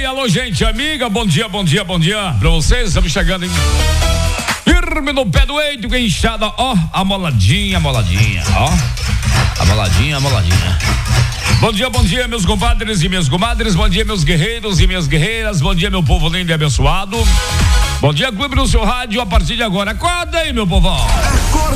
Oi, alô, gente amiga, bom dia pra vocês, estamos chegando em firme no pé do eito, que inchada, ó, amoladinha, ó, amoladinha. Bom dia, meus compadres e minhas comadres, bom dia, meus guerreiros e minhas guerreiras, bom dia, meu povo lindo e abençoado, bom dia, Clube do seu rádio, a partir de agora, acorda aí, meu povão.